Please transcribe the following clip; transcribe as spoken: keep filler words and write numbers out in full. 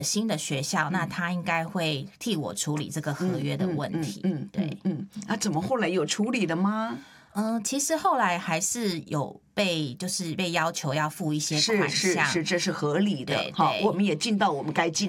新的学校，嗯、那他应该会替我处理这个合约的问题。嗯，嗯嗯对， 嗯，那、嗯、怎么后来有处理了吗？ 嗯、呃，其实后来还是有被，就是被要求要付一些款项， 是是是，这是合理的。好，我们也尽到我们该尽